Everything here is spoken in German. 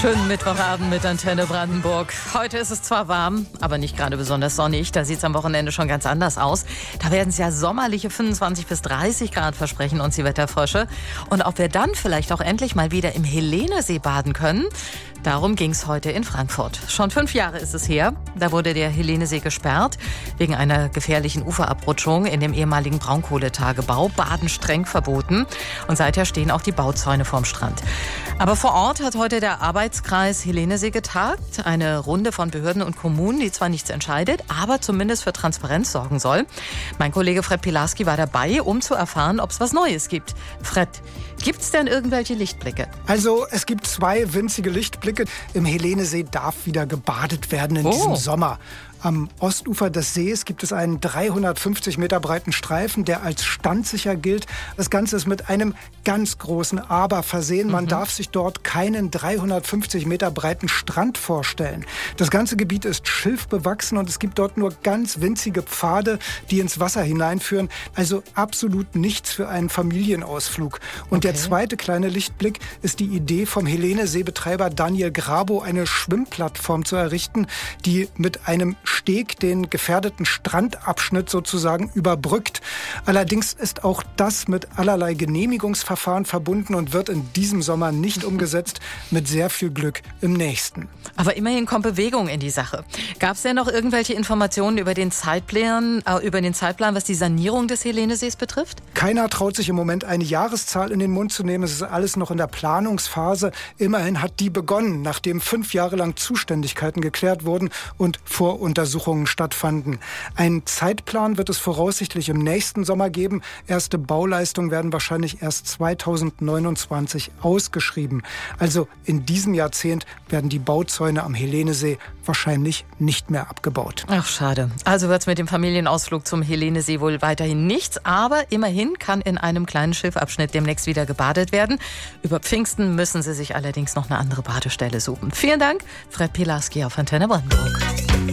Schönen Mittwochabend mit Antenne Brandenburg. Heute ist es zwar warm, aber nicht gerade besonders sonnig. Da sieht es am Wochenende schon ganz anders aus. Da werden es ja sommerliche 25 bis 30 Grad versprechen uns die Wetterfrösche. Und ob wir dann vielleicht auch endlich mal wieder im Helenesee baden können, darum ging es heute in Frankfurt. Schon 5 Jahre ist es her. Da wurde der Helenesee gesperrt wegen einer gefährlichen Uferabrutschung in dem ehemaligen Braunkohletagebau. Baden streng verboten. Und seither stehen auch die Bauzäune vorm Strand. Aber vor Ort hat heute der Arbeitskreis Helenesee getagt. Eine Runde von Behörden und Kommunen, die zwar nichts entscheidet, aber zumindest für Transparenz sorgen soll. Mein Kollege Fred Pilarski war dabei, um zu erfahren, ob es was Neues gibt. Fred, gibt es denn irgendwelche Lichtblicke? Also es gibt 2 winzige Lichtblicke. Im Helenesee darf wieder gebadet werden in diesem Sommer. Am Ostufer des Sees gibt es einen 350 Meter breiten Streifen, der als standsicher gilt. Das Ganze ist mit einem ganz großen Aber versehen. Man darf sich dort keinen 350 Meter breiten Strand vorstellen. Das ganze Gebiet ist schilfbewachsen und es gibt dort nur ganz winzige Pfade, die ins Wasser hineinführen. Also absolut nichts für einen Familienausflug. Und der zweite kleine Lichtblick ist die Idee vom Helenesee-Betreiber Daniel Grabo, eine Schwimmplattform zu errichten, die mit einem Steg den gefährdeten Strandabschnitt sozusagen überbrückt. Allerdings ist auch das mit allerlei Genehmigungsverfahren verbunden und wird in diesem Sommer nicht umgesetzt, mit sehr viel Glück im nächsten. Aber immerhin kommt Bewegung in die Sache. Gab es denn noch irgendwelche Informationen über den Zeitplan, was die Sanierung des Helenesees betrifft? Keiner traut sich im Moment eine Jahreszahl in den Mund zu nehmen. Es ist alles noch in der Planungsphase. Immerhin hat die begonnen, nachdem 5 Jahre lang Zuständigkeiten geklärt wurden und Voruntersuchungen stattfanden. Ein Zeitplan wird es voraussichtlich im nächsten Sommer geben. Erste Bauleistungen werden wahrscheinlich erst 2029 ausgeschrieben. Also in diesem Jahrzehnt werden die Bauzäune am Helenesee wahrscheinlich nicht mehr abgebaut. Ach, schade. Also wird es mit dem Familienausflug zum Helenesee wohl weiterhin nichts. Aber immerhin kann in einem kleinen Schilfabschnitt demnächst wieder gebadet werden. Über Pfingsten müssen Sie sich allerdings noch eine andere Badestelle suchen. Vielen Dank, Fred Pilarski auf Antenne Brandenburg.